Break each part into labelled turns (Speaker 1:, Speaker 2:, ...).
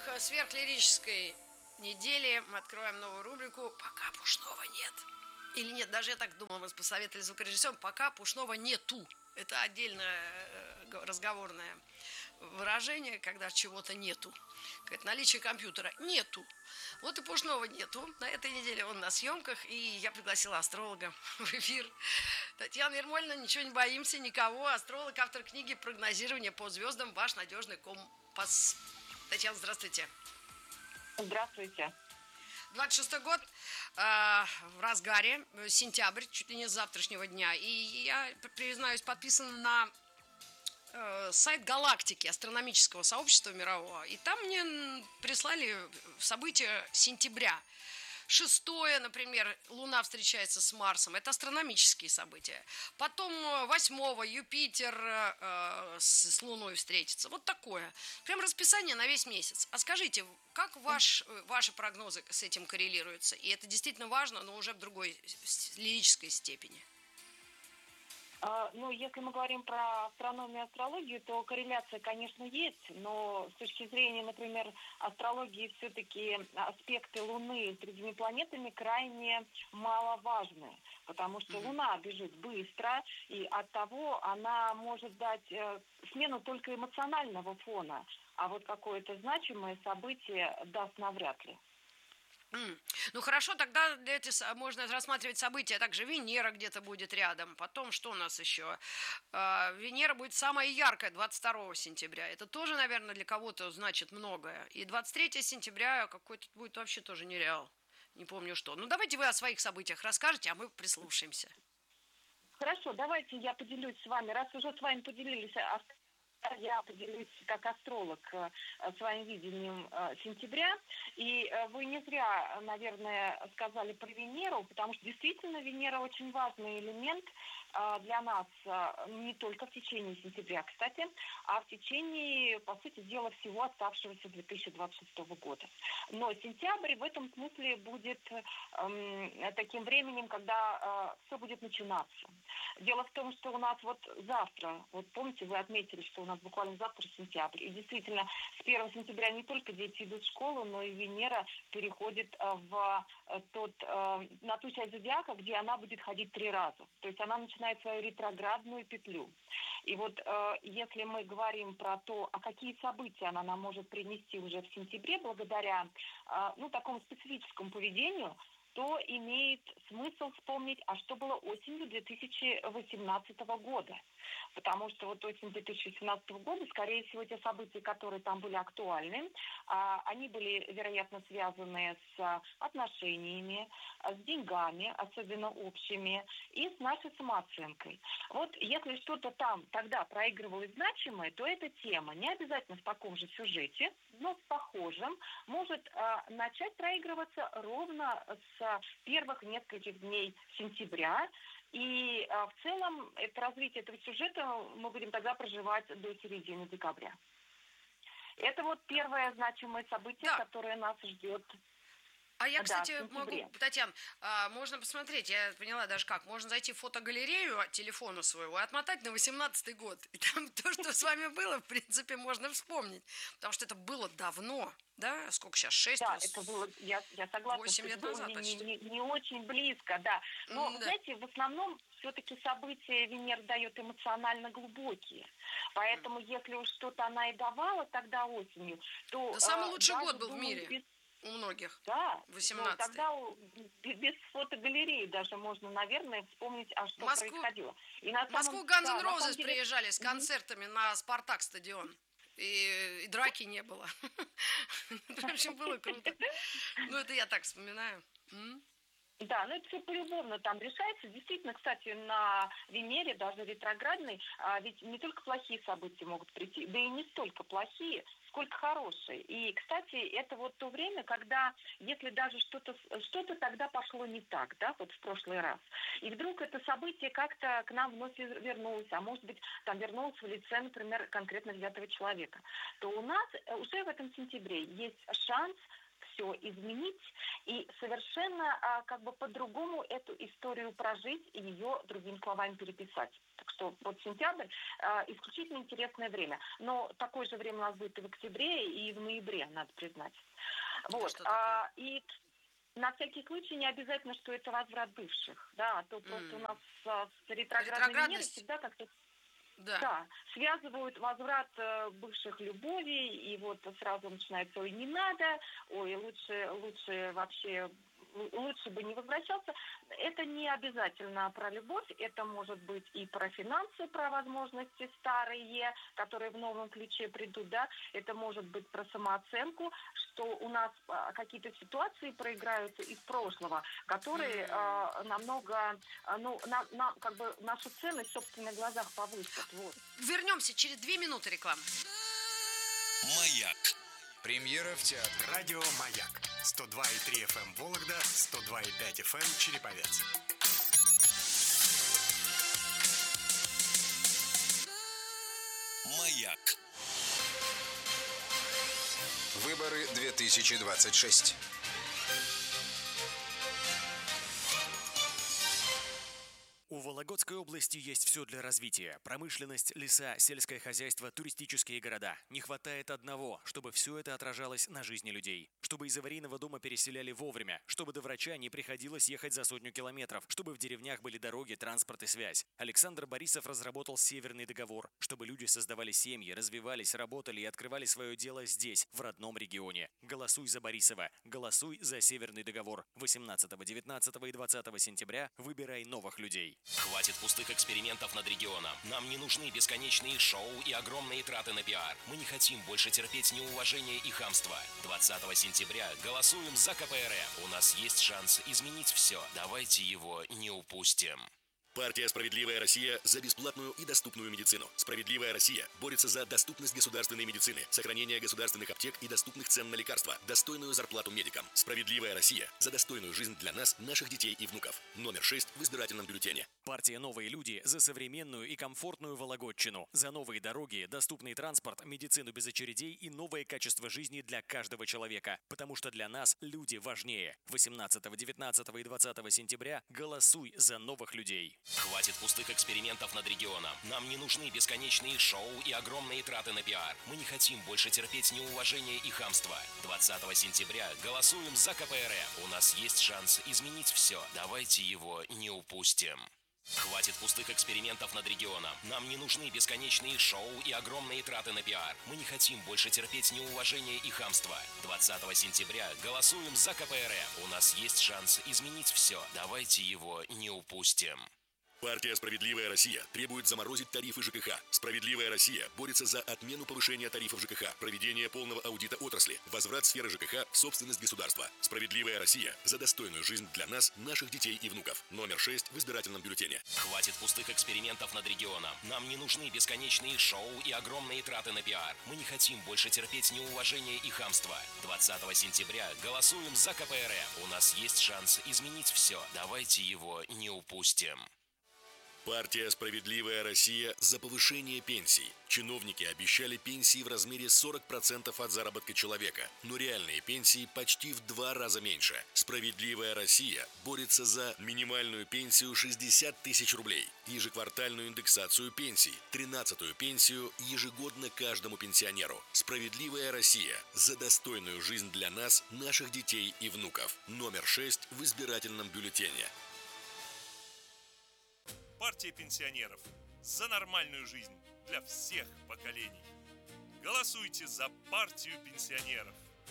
Speaker 1: рамках сверхлирической недели мы открываем новую рубрику «Пока Пушного нет». Или нет, даже я так думала, мы посоветовали звукорежиссерам, пока Пушного нету. Это отдельное разговорное выражение, когда чего-то нету. Говорит, наличие компьютера нету. Вот и Пушного нету. На этой неделе он на съемках, и я пригласила астролога в эфир. Татьяна Ермольевна, ничего не боимся, никого. Астролог, автор книги «Прогнозирование по звездам. Ваш надежный компас». Татьяна, здравствуйте.
Speaker 2: Здравствуйте.
Speaker 1: 26-й год, в разгаре, сентябрь, чуть ли не с завтрашнего дня. И я, признаюсь, подписана на сайт галактики, астрономического сообщества мирового. И там мне прислали события сентября. 6-е, например, Луна встречается с Марсом. Это астрономические события. Потом 8-го Юпитер с Луной встретится. Вот такое. Прям расписание на весь месяц. А скажите, как ваши прогнозы с этим коррелируются? И это действительно важно, но уже в другой лирической степени.
Speaker 2: Ну, если мы говорим про астрономию и астрологию, то корреляция, конечно, есть, но с точки зрения, например, астрологии, все-таки аспекты Луны с другими планетами крайне маловажны, потому что Луна бежит быстро, и оттого она может дать смену только эмоционального фона, а вот какое-то значимое событие даст навряд ли.
Speaker 1: Ну хорошо, тогда можно рассматривать события. Также Венера где-то будет рядом. Потом что у нас еще? Венера будет самая яркая 22 сентября. Это тоже, наверное, для кого-то значит многое. И 23 сентября какой-то будет вообще тоже нереал. Не помню что. Ну давайте вы о своих событиях расскажете, а мы прислушаемся.
Speaker 2: Хорошо, давайте я поделюсь с вами. Раз уже с вами поделились, я поделюсь как астролог своим видением сентября. И вы не зря, наверное, сказали про Венеру, потому что действительно Венера очень важный элемент для нас не только в течение сентября, кстати, а в течение, по сути дела, всего оставшегося 2026 года. Но сентябрь в этом смысле будет таким временем, когда все будет начинаться. Дело в том, что у нас вот завтра, вот помните, вы отметили, что у нас буквально завтра сентябрь. И действительно, с 1 сентября не только дети идут в школу, но и Венера переходит на ту часть зодиака, где она будет ходить 3 раза. То есть она начинает свою ретроградную петлю. И вот если мы говорим про то, а какие события она нам может принести уже в сентябре благодаря такому специфическому поведению, то имеет смысл вспомнить, а что было осенью 2018 года. Потому что вот осень 2018 года, скорее всего, те события, которые там были актуальны, они были, вероятно, связаны с отношениями, с деньгами, особенно общими, и с нашей самооценкой. Вот если что-то там тогда проигрывалось значимое, то эта тема не обязательно в таком же сюжете, но в похожем, может начать проигрываться ровно с первых нескольких дней сентября. И в целом это развитие этого сюжета мы будем тогда проживать до середины декабря. Это вот первое значимое событие, которое нас ждет.
Speaker 1: А я, кстати, могу, Татьяна, можно посмотреть, я поняла даже как, можно зайти в фотогалерею телефона своего и отмотать на 18-й год. И там то, что с вами было, в принципе, можно вспомнить. Потому что это было давно, да? Сколько сейчас? 6
Speaker 2: Да, это было, я согласна,
Speaker 1: 8 лет назад почти.
Speaker 2: Не очень близко, да. Но, знаете, в основном все-таки события Венера дает эмоционально глубокие. Поэтому, если уж что-то она и давала тогда осенью, то...
Speaker 1: Да самый лучший год был в мире. У многих.
Speaker 2: Да,
Speaker 1: 18-й.
Speaker 2: Тогда без фотогалереи даже можно, наверное, вспомнить, а что происходило.
Speaker 1: И в Москву Guns N' Roses приезжали с концертами на Спартак-стадион. И драки не было. В общем, было круто. Ну, это я так вспоминаю.
Speaker 2: Да, но это все полюбовно там решается. Действительно, кстати, на Венере, даже ретроградной, ведь не только плохие события могут прийти, да и не столько плохие, сколько хорошие. И, кстати, это вот то время, когда, если даже что-то тогда пошло не так, да, вот в прошлый раз, и вдруг это событие как-то к нам вновь вернулось, а может быть, там вернулось в лице, например, конкретно взятого человека, то у нас уже в этом сентябре есть шанс все изменить и совершенно как бы по-другому эту историю прожить и ее, другими словами, переписать. Так что вот сентябрь исключительно интересное время. Но такое же время у нас будет и в октябре, и в ноябре, надо признать. Вот. И на всякий случай не обязательно, что это возврат бывших. Да, а то просто у нас с ретроградной Венерой всегда как-то связывают возврат бывших любовей, и вот сразу начинается: ой, не надо, ой, лучше вообще, лучше бы не возвращаться. Это не обязательно про любовь, это может быть и про финансы, про возможности старые, которые в новом ключе придут, да, это может быть про самооценку, что у нас какие-то ситуации проиграются из прошлого, которые намного, как бы нашу ценность в собственных глазах повысят. Вот.
Speaker 1: Вернемся через 2 минуты рекламы.
Speaker 3: Маяк.
Speaker 4: Премьера в театре.
Speaker 5: Радио «Маяк». 102,3 FM Вологда, 102,5 FM Череповец.
Speaker 3: Маяк.
Speaker 4: Выборы 2026.
Speaker 6: У Вологодской области есть все для развития. Промышленность, леса, сельское хозяйство, туристические города. Не хватает одного, чтобы все это отражалось на жизни людей. Чтобы из аварийного дома переселяли вовремя. Чтобы до врача не приходилось ехать за 100 километров. Чтобы в деревнях были дороги, транспорт и связь. Александр Борисов разработал Северный договор. Чтобы люди создавали семьи, развивались, работали и открывали свое дело здесь, в родном регионе. Голосуй за Борисова. Голосуй за Северный договор. 18, 19 и 20 сентября выбирай новых людей.
Speaker 3: Хватит пустых экспериментов над регионом. Нам не нужны бесконечные шоу и огромные траты на пиар. Мы не хотим больше терпеть неуважение и хамство. 20 сентября голосуем за КПРФ. У нас есть шанс изменить все. Давайте его не упустим.
Speaker 7: Партия «Справедливая Россия» за бесплатную и доступную медицину. «Справедливая Россия» борется за доступность государственной медицины, сохранение государственных аптек и доступных цен на лекарства, достойную зарплату медикам. «Справедливая Россия» за достойную жизнь для нас, наших детей и внуков. Номер 6 в избирательном бюллетене.
Speaker 6: Партия «Новые люди» за современную и комфортную Вологодчину. За новые дороги, доступный транспорт, медицину без очередей и новое качество жизни для каждого человека. Потому что для нас люди важнее. 18, 19 и 20 сентября голосуй за новых людей.
Speaker 3: Хватит пустых экспериментов над регионом. Нам не нужны бесконечные шоу и огромные траты на пиар. Мы не хотим больше терпеть неуважение и хамство. 20 сентября голосуем за КПРФ. У нас есть шанс изменить все. Давайте его не упустим. Хватит пустых экспериментов над регионом. Нам не нужны бесконечные шоу и огромные траты на пиар. Мы не хотим больше терпеть неуважение и хамство. 20 сентября голосуем за КПРФ. У нас есть шанс изменить все. Давайте его не упустим.
Speaker 7: Партия «Справедливая Россия» требует заморозить тарифы ЖКХ. «Справедливая Россия» борется за отмену повышения тарифов ЖКХ, проведение полного аудита отрасли, возврат сферы ЖКХ в собственность государства. «Справедливая Россия» за достойную жизнь для нас, наших детей и внуков. Номер 6 в избирательном бюллетене.
Speaker 3: Хватит пустых экспериментов над регионом. Нам не нужны бесконечные шоу и огромные траты на пиар. Мы не хотим больше терпеть неуважение и хамство. 20 сентября голосуем за КПРФ. У нас есть шанс изменить все. Давайте его не упустим.
Speaker 7: Партия «Справедливая Россия» за повышение пенсий. Чиновники обещали пенсии в размере 40% от заработка человека, но реальные пенсии почти в 2 раза меньше. «Справедливая Россия» борется за минимальную пенсию 60 тысяч рублей, ежеквартальную индексацию пенсий, 13-ю пенсию ежегодно каждому пенсионеру. «Справедливая Россия» за достойную жизнь для нас, наших детей и внуков. Номер 6 в избирательном бюллетене.
Speaker 8: Партия пенсионеров за нормальную жизнь для всех поколений. Голосуйте за партию пенсионеров.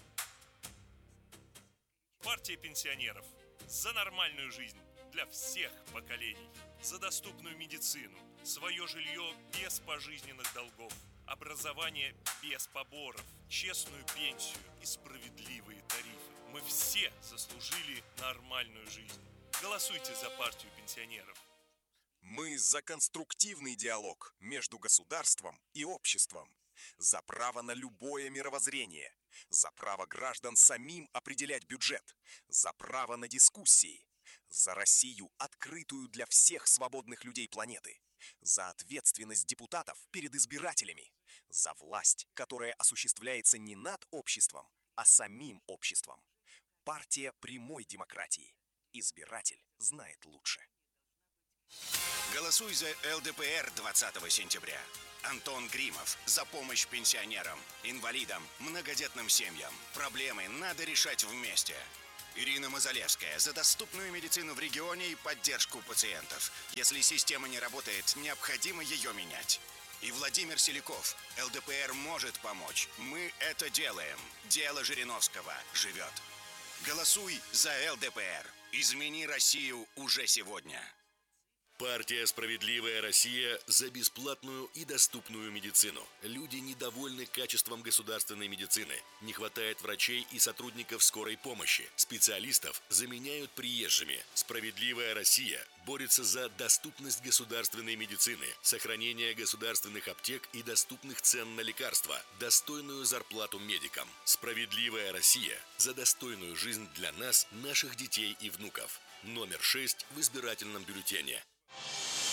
Speaker 8: Партия пенсионеров за нормальную жизнь для всех поколений. За доступную медицину, свое жилье без пожизненных долгов, образование без поборов, честную пенсию и справедливые тарифы. Мы все заслужили нормальную жизнь. Голосуйте за партию пенсионеров.
Speaker 9: Мы за конструктивный диалог между государством и обществом, за право на любое мировоззрение, за право граждан самим определять бюджет, за право на дискуссии, за Россию, открытую для всех свободных людей планеты, за ответственность депутатов перед избирателями, за власть, которая осуществляется не над обществом, а самим обществом. Партия прямой демократии. Избиратель знает лучше.
Speaker 10: Голосуй за ЛДПР 20 сентября. Антон Гримов за помощь пенсионерам, инвалидам, многодетным семьям. Проблемы надо решать вместе. Ирина Мазалевская за доступную медицину в регионе и поддержку пациентов. Если система не работает, необходимо ее менять. И Владимир Селяков. ЛДПР может помочь. Мы это делаем. Дело Жириновского живет. Голосуй за ЛДПР. Измени Россию уже сегодня.
Speaker 7: Партия «Справедливая Россия» за бесплатную и доступную медицину. Люди недовольны качеством государственной медицины. Не хватает врачей и сотрудников скорой помощи. Специалистов заменяют приезжими. «Справедливая Россия» борется за доступность государственной медицины, сохранение государственных аптек и доступных цен на лекарства, достойную зарплату медикам. «Справедливая Россия» за достойную жизнь для нас, наших детей и внуков. Номер 6 в избирательном бюллетене.